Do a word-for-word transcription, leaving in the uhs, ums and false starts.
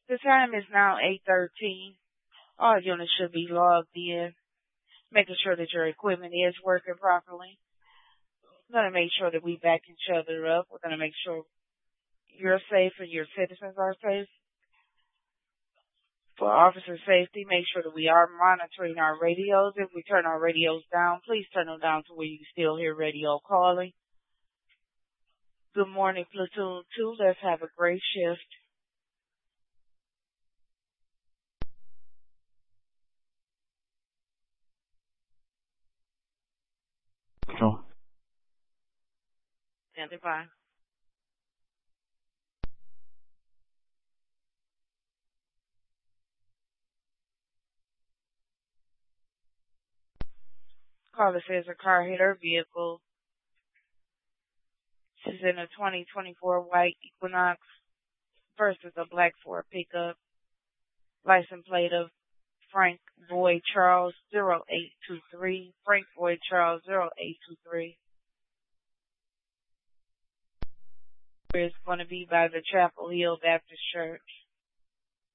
The time is now eight thirteen. All units should be logged in, making sure that your equipment is working properly. We're going to make sure that we back each other up. We're going to make sure you're safe and your citizens are safe. For officer safety, make sure that we are monitoring our radios. If we turn our radios down, please turn them down to where you still hear radio calling. Good morning, Platoon two. Let's have a great shift. Sure. Standing by. Caller says a car hit her vehicle. She's in a twenty twenty-four white Equinox versus a black Ford pickup. License plate of Frank Boyd Charles zero eight two three. Frank Boyd Charles zero eight two three. It's going to be by the Chapel Hill Baptist Church.